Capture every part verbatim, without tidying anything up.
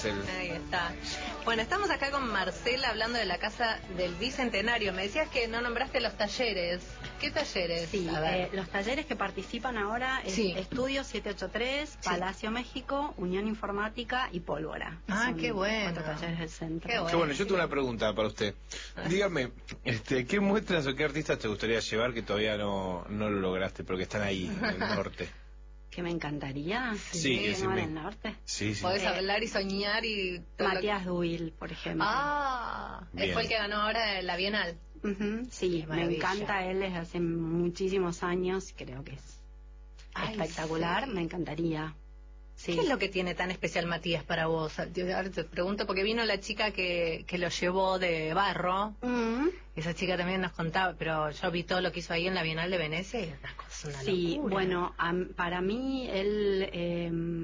Ahí está. Bueno, estamos acá con Marcela hablando de la Casa del Bicentenario. Me decías que no nombraste los talleres. ¿Qué talleres? Sí, eh, los talleres que participan ahora es Sí. Estudio setecientos ochenta y tres, Sí. Palacio México, Unión Informática y Pólvora. Ah, Son qué bueno. cuatro talleres del centro. Qué bueno. Qué bueno, yo tengo una pregunta para usted. Dígame, este, ¿qué muestras o qué artistas te gustaría llevar que todavía no, no lo lograste, pero que están ahí, en el norte? Que me encantaría. Sí, que que sí van me- al norte. Sí, sí. Podés Eh, hablar y soñar y... todo lo- Matías Duil, por ejemplo. Ah, Bien. fue el que ganó ahora la Bienal. Ujú, sí, Qué me maravilla. encanta él desde hace muchísimos años. Creo que es Ay, espectacular, sí. me encantaría. Sí. ¿Qué es lo que tiene tan especial Matías para vos? Yo ahora te pregunto porque vino la chica que, que lo llevó de Barro. Mm. Esa chica también nos contaba, pero yo vi todo lo que hizo ahí en la Bienal de Venecia y es una cosa, una Sí, locura. bueno, am- para mí él, eh,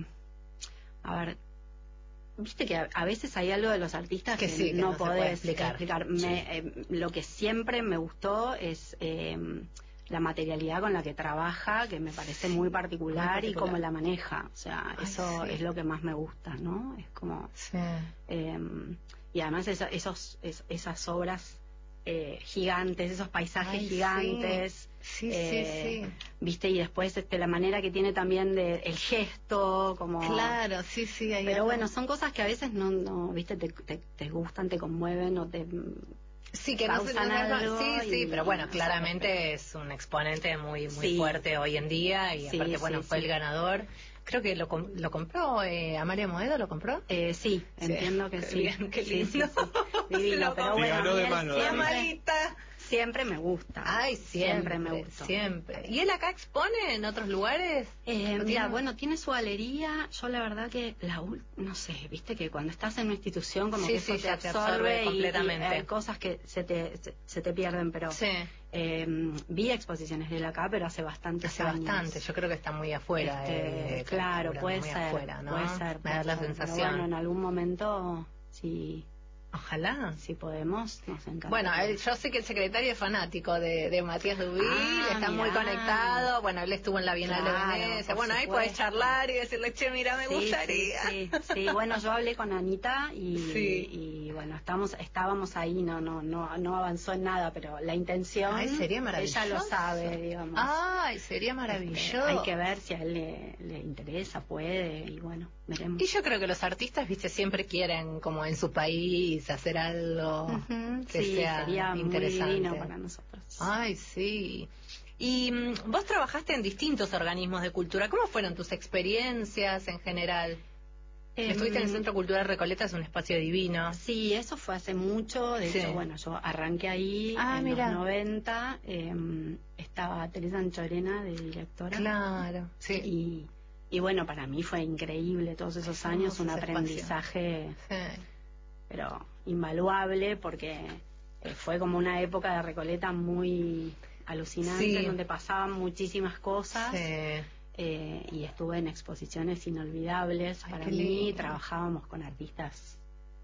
a ver, viste que a, a veces hay algo de los artistas Que que, sí, que no, no se puede podés explicar. Me- Sí. eh, lo que siempre me gustó es eh, la materialidad con la que trabaja, que me parece Sí, muy particular, muy particular. y cómo la maneja. O sea, Ay, eso sí. es lo que más me gusta, ¿no? Es como... Sí. Eh, y además esa- esos, es- esas obras eh, gigantes, esos paisajes Ay, sí. gigantes, Sí, eh, sí, sí. viste, y después este, la manera que tiene también de el gesto, como... Claro, sí, sí. Hay Pero algo- bueno, son cosas que a veces no, no viste, te, te, te gustan, te conmueven o te... sí, que no se causan no es- algo Sí, sí, y- pero bueno, o sea, claramente es un exponente muy muy Sí. fuerte hoy en día y Sí, aparte, bueno, sí, fue sí. el ganador. Creo que lo, com- lo compró eh, Amalia Moedo, ¿lo compró? Eh, sí, Sí. entiendo que Qué sí. bien, qué Sí, sí, lindo. sí. Divino, Lo pero compró. bueno, ganó a mí de él mano, siempre, Amalita. siempre me gusta. Ay, siempre, Siempre me gustó. siempre. ¿Y él acá expone en otros lugares? Eh, ¿Lo mira, tiene? bueno, tiene su galería. Yo la verdad que la ul- no sé, viste que cuando estás en una institución como Sí, que sí, eso te ya te absorbe, absorbe y- completamente. y hay cosas que se te, se, se te pierden, pero Sí, eh, vi exposiciones de él acá, pero hace bastantes hace años. bastante. Yo creo que está muy afuera. Este, de- de- claro, de- puede muy ser, afuera, ¿no? puede ser. Me da puede la ser, pero sensación. bueno, en algún momento, si, Ojalá. si podemos, nos encanta. Bueno, él- yo sé que el secretario es fanático de, de Matías Dubil, Ah, está muy mirá. conectado. Bueno, él estuvo en la Bienal Claro, de Venecia. por Bueno, ahí supuesto. podés charlar y decirle, che, mira, me Sí, gustaría. Sí, sí, sí. Bueno, yo hablé con Anita y, Sí. y bueno, estamos, estábamos ahí, no, no, no, no avanzó en nada, pero la intención, Ay, sería maravilloso. ella lo sabe, digamos. Ay, sería Este, maravilloso. hay que ver si a él le, le interesa, puede, y bueno, veremos. Y yo creo que los artistas, viste, siempre quieren, como en su país, hacer algo Ujú, que sí, sea sería interesante. muy divino para nosotros. Ay, sí. Y mm, vos trabajaste en distintos organismos de cultura. ¿Cómo fueron tus experiencias en general? Em, Estuviste en el Centro Cultural Recoleta, es un espacio divino. Sí, eso fue hace mucho. De Sí. hecho, bueno, yo arranqué ahí Ah, en mira. los noventa. eh, estaba Teresa Anchorena de directora. Claro, sí. Y, y bueno, para mí fue increíble todos esos Ay, años, un ese espacio. aprendizaje, Sí. pero invaluable, porque eh, fue como una época de Recoleta muy alucinante, Sí. en donde pasaban muchísimas cosas. Sí. Eh, y estuve en exposiciones inolvidables. Ay, para qué mí. lindo. Trabajábamos con artistas,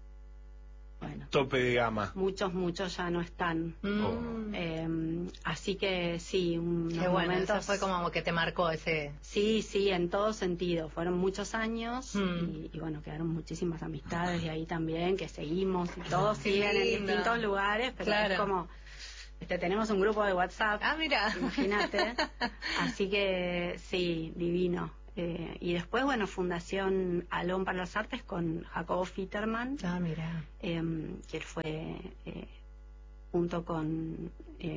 bueno, Tope de gama. muchos, muchos ya no están. Mm. Eh, así que sí, unos Qué bueno, momentos. eso fue como que te marcó ese... Sí, sí, en todo sentido. Fueron muchos años Mm. y, y bueno, quedaron muchísimas amistades de ahí también, que seguimos y todos Qué siguen en lindo. distintos lugares, pero Claro. es como, este, tenemos un grupo de WhatsApp, Ah, mira. imagínate. Así que sí, divino. Eh, y después, bueno, Fundación Alón para las Artes con Jacobo Fitterman, Ah, mira. eh, que él fue eh, junto con, eh,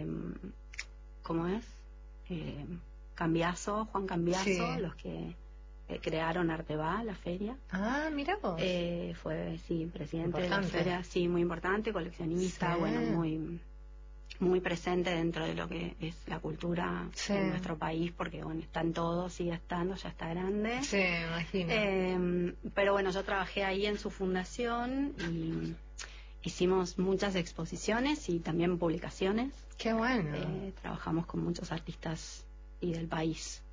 ¿cómo es? Eh, Cambiaso, Juan Cambiaso, Sí. los que eh, crearon Arteba, la feria. Ah, mira vos. Eh, fue, sí, presidente de la Importante. feria, sí, muy importante, coleccionista, Sí. bueno, muy muy presente dentro de lo que es la cultura Sí. en nuestro país, porque bueno, están todos, sigue estando, ya está grande. Sí, me imagino. Eh, pero bueno, yo trabajé ahí en su fundación y hicimos muchas exposiciones y también publicaciones. Qué bueno. Eh, trabajamos con muchos artistas y del país.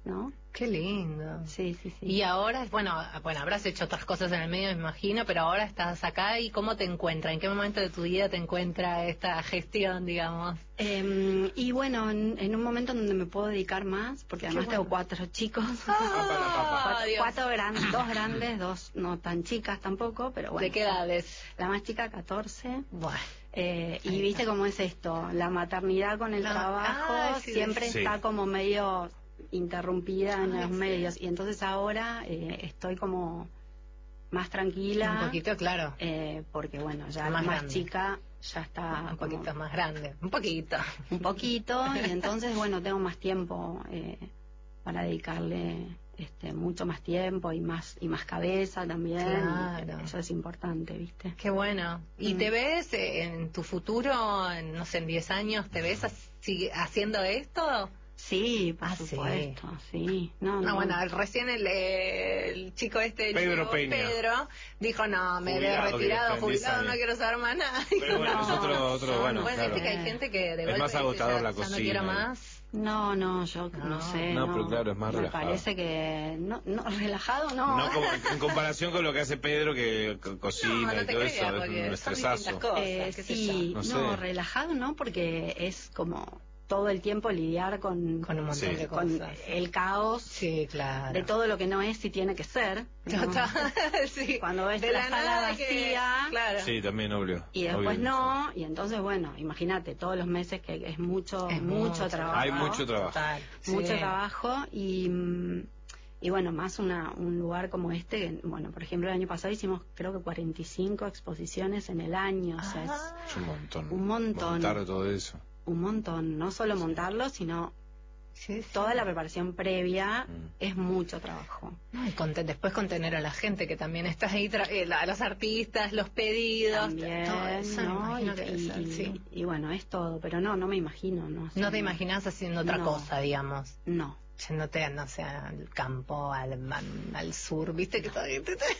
¿no? Qué lindo. Sí, sí, sí. Y ahora, bueno, bueno, habrás hecho otras cosas en el medio, me imagino, pero ahora estás acá y ¿cómo te encuentra? ¿En qué momento de tu vida te encuentra esta gestión, digamos? Eh, y bueno, en, en un momento en donde me puedo dedicar más, porque además bueno. tengo cuatro chicos. ¡Ah, cuatro, Dios! cuatro gran- dos grandes, dos no tan chicas tampoco, pero bueno. ¿De qué edades? La más chica, catorce. Bueno. Eh, y Ahí viste está. cómo es esto, la maternidad con el La- trabajo ah, sí, siempre sí. está como medio interrumpida en Ay, los sí. medios, y entonces ahora eh, estoy como más tranquila. Un poquito, claro. eh, porque bueno, ya Más la más grande. chica ya está Un como poquito más grande. Un poquito. un poquito, y entonces bueno, tengo más tiempo eh, para dedicarle este mucho más tiempo y más y más cabeza también. Claro. Y eso es importante, ¿viste? Qué bueno. ¿Y Mm. te ves eh, en tu futuro, en, no sé, en diez años, te ves así, haciendo esto? Sí, por Ah, sí. supuesto, sí. No, No, no. bueno, recién el, eh, el chico este, Pedro llegó, Peña. Pedro, dijo, no, me he Jubilado, retirado, que jubilado, en no diez quiero saber más nada. Pero bueno, es No, otro, otro yo bueno, no Bueno, claro. viste que hay gente que de Es golpe más dice, agotador ya, la ya no cocina quiero y- más. No, no, yo no, No. sé. No, No, pero claro, es más me relajado. parece que. No, no, relajado no. No como en comparación con lo que hace Pedro, que co- cocina No, no y te todo creas, eso, es porque un son estresazo. distintas cosas. Eh, qué sé sí, yo. no, No sé. relajado no, porque es como todo el tiempo lidiar con, Con un montón Sí. de con cosas. el caos Sí, claro. de todo lo que no es y tiene que ser. ¿no? Total, sí. Cuando ves de la la sala nada que- vacía, claro. Sí, también, obvio. y después obvio. no, y entonces bueno, imagínate, todos los meses que es mucho, Es mucho, mucho trabajo. Hay mucho trabajo. Total. Mucho Sí. trabajo y, mm, y bueno, más una, un lugar como este, que, bueno, por ejemplo, el año pasado hicimos creo que cuarenta y cinco exposiciones en el año, o sea, Ah. Es un montón. Un montón. Montar todo eso. es un montón, no solo montarlo, sino Sí, sí. toda la preparación previa, Mm. es mucho trabajo. No, y conten- después contener a la gente que también está ahí, tra- eh, la- los artistas, los pedidos, También, todo eso, me ¿no? imagino Y, que debe y- ser, y- sí. y bueno, es todo, pero no, no me imagino, ¿no? O sea, No te imaginas haciendo otra no. cosa, digamos. No. Yéndote, no sé, al campo, al, al, al sur, viste que todo...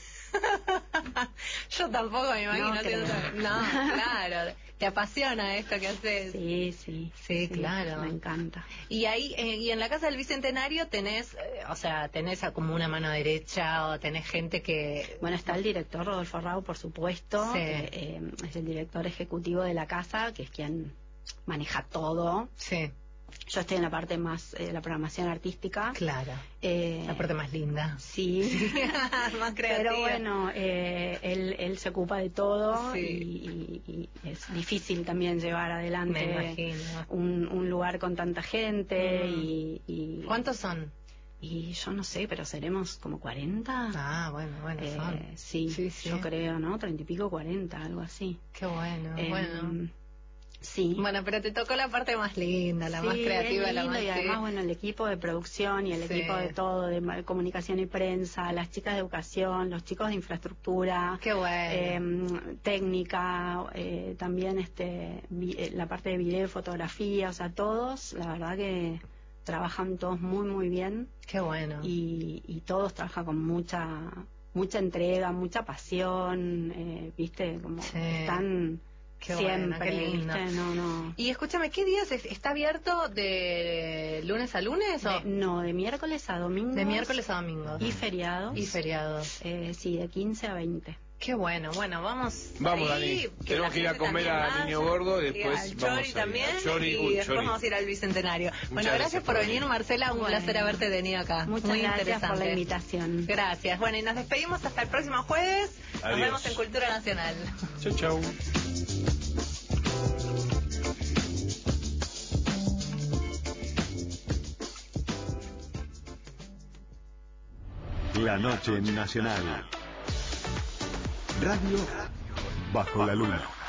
Yo tampoco me imagino No haciendo creo. otra- No, claro. Te apasiona esto que haces. Sí, sí. Sí, claro. Me encanta. Y ahí, eh, y en la Casa del Bicentenario tenés, eh, o sea, tenés a como una mano derecha o tenés gente que... Bueno, está el director Rodolfo Rau, por supuesto, Sí. que eh, es el director ejecutivo de la casa, que es quien maneja todo. Sí, Yo estoy en la parte más, eh, la programación artística. claro. Eh, La parte más linda. Sí. Más creativa. Pero bueno, eh, él, él se ocupa de todo Sí. y, y- y es difícil también llevar Me adelante imagino. un, un lugar con tanta gente. Mm. y, y ¿Cuántos son? Y yo no sé, pero seremos como cuarenta. Ah, bueno, bueno, Eh, son. sí, Sí, sí. yo creo, ¿no? Treinta y pico, cuarenta, algo así. Qué bueno, Eh, bueno. Sí. Bueno, pero te tocó la parte más linda, la Sí, más creativa, es la lindo, más... y además, bueno, el equipo de producción y el Sí. equipo de todo, de ma- comunicación y prensa, las chicas de educación, los chicos de infraestructura, Qué bueno. eh, técnica, eh, también este vi- eh, la parte de video y fotografía, o sea, todos, la verdad que trabajan todos muy, muy bien Qué bueno. y, y todos trabajan con mucha mucha entrega, mucha pasión, eh, viste, como Sí. están Qué bueno, siempre, qué lindo. ¿viste? No, no. Y escúchame, ¿qué días es- está abierto de lunes a lunes o De, no, de miércoles a domingo. de miércoles a domingo? Y feriados. Y feriados. Eh, sí, de quince a veinte. Qué bueno, bueno, vamos. Vamos, ahí, Dani. que Tenemos la que ir a gente comer también a vaya, Niño Gordo y y después al vamos a Chori ir. también. Al Chori, y uy, después Chori. vamos a ir al Bicentenario. bueno, gracias gracias por por venir, venir. Marcela. Un Bueno. placer haberte tenido acá. Muchas Muy gracias interesante. por la invitación. Gracias. Bueno, y nos despedimos hasta el próximo jueves. Nos Adiós. vemos en Cultura Nacional. Chau, chau. La noche nacional. Radio bajo la luna.